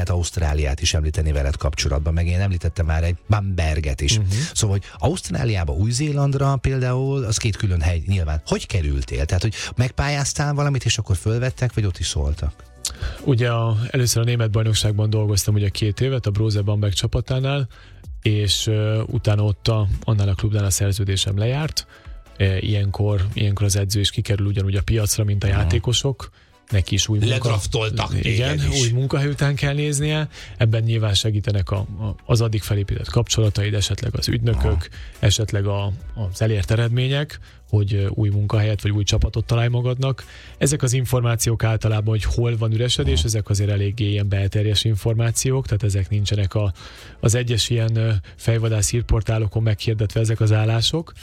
lehet Ausztráliát is említeni veled kapcsolatban, meg én említettem már egy Bamberget is. Szóval, hogy Ausztráliába, Új-Zélandra például, az két külön hely nyilván. Hogy kerültél? Tehát, hogy megpályáztál valamit, és akkor fölvettek, vagy ott is szóltak? Ugye először a német bajnokságban dolgoztam ugye 2 évet a Brose Bamberg csapatánál, és utána ott annál a klubnál a szerződésem lejárt. Ilyenkor az edző is kikerül ugyanúgy a piacra, mint a játékosok. Neki is új új munkahely után kell néznie. Ebben nyilván segítenek az addig felépített kapcsolataid, esetleg az ügynökök, esetleg az elért eredmények, hogy új munkahelyet vagy új csapatot találj magadnak. Ezek az információk általában, hogy hol van üresedés, ezek azért eléggé ilyen belterjes információk, tehát ezek nincsenek az egyes ilyen fejvadász hírportálokon meghirdetve ezek az állások,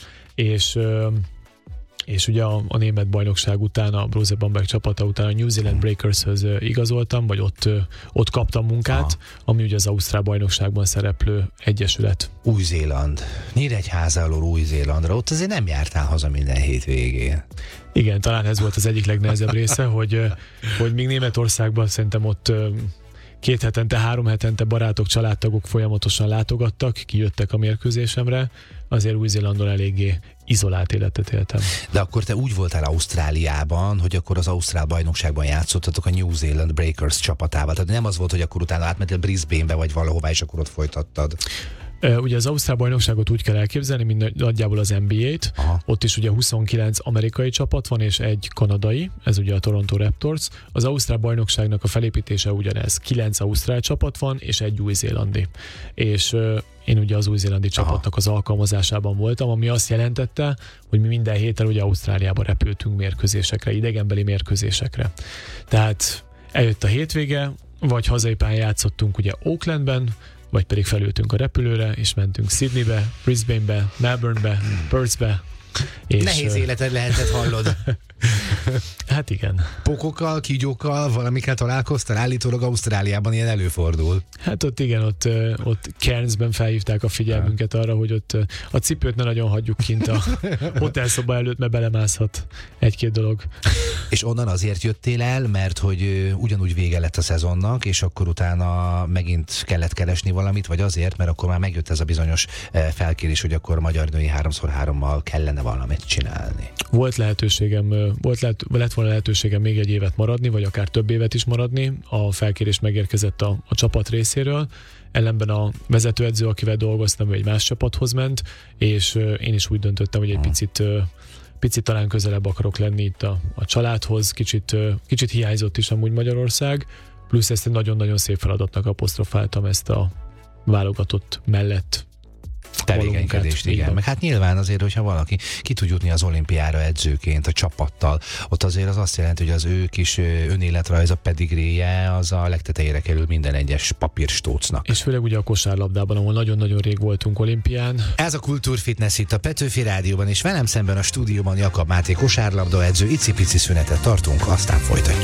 és ugye a német bajnokság után, a Brose Bamberg csapata után a New Zealand Breakers-höz igazoltam, vagy ott kaptam munkát, ami ugye az ausztrál bajnokságban szereplő egyesület. Új-Zéland. Nyíregyháza alól Új-Zélandra. Ott azért nem jártál haza minden hétvégén. Igen, talán ez volt az egyik legnehezebb része, hogy még Németországban szerintem ott 2 hetente, 3 hetente barátok, családtagok folyamatosan látogattak, kijöttek a mérkőzésemre, azért Új-Zélandon eléggé izolált életet éltem. De akkor te úgy voltál Ausztráliában, hogy akkor az ausztrál bajnokságban játszottatok a New Zealand Breakers csapatával. Tehát nem az volt, hogy akkor utána átmentél Brisbane-be vagy valahová, és akkor ott folytattad. Ugye az ausztrál bajnokságot úgy kell elképzelni, mint nagyjából az NBA-t. Ott is ugye 29 amerikai csapat van, és egy kanadai, ez ugye a Toronto Raptors. Az ausztrál bajnokságnak a felépítése ugyanez. 9 ausztrál csapat van, és egy új-zélandi. És én ugye az új-zélandi csapatnak az alkalmazásában voltam, ami azt jelentette, hogy mi minden héten ugye Ausztráliába repültünk mérkőzésekre, idegenbeli mérkőzésekre. Tehát eljött a hétvége, vagy hazai pályán játszottunk ugye Aucklandben, vagy pedig felültünk a repülőre, és mentünk Sydneybe, Brisbanebe, Melbournebe, Perthbe. Nehéz életed lehetett, hallod. Hát igen. Pokokkal, kígyókkal, valamikkel találkoztál? Állítólag Ausztráliában ilyen előfordul. Hát ott igen, ott Cairnsben felhívták a figyelmünket arra, hogy ott a cipőt ne nagyon hagyjuk kint a hotelszoba előtt, mert belemászhat 1-2 dolog. És onnan azért jöttél el, mert hogy ugyanúgy vége lett a szezonnak, és akkor utána megint kellett keresni valamit, vagy azért, mert akkor már megjött ez a bizonyos felkérés, hogy akkor magyar női 3x3-mal kellene valamit csinálni. Lett volna lehetőségem még 1 évet maradni, vagy akár több évet is maradni. A felkérés megérkezett a csapat részéről. Ellenben a vezetőedző, akivel dolgoztam, ő egy más csapathoz ment, és én is úgy döntöttem, hogy egy picit talán közelebb akarok lenni itt a családhoz. Kicsit hiányzott is amúgy Magyarország, plusz ezt egy nagyon-nagyon szép feladatnak apostrofáltam, ezt a válogatott mellett tevékenykedést, igen. Meg hát nyilván azért, hogyha valaki ki tud jutni az olimpiára edzőként, a csapattal, ott azért az azt jelenti, hogy az ő kis önéletrajza pedigréje az a legtetejére kerül minden egyes papírstócnak. És főleg ugye a kosárlabdában, ahol nagyon-nagyon rég voltunk olimpián. Ez a Kultúrfitness itt a Petőfi Rádióban, és velem szemben a stúdióban Jakab Máté kosárlabda edző. Icipici szünetet tartunk, aztán folytatjuk.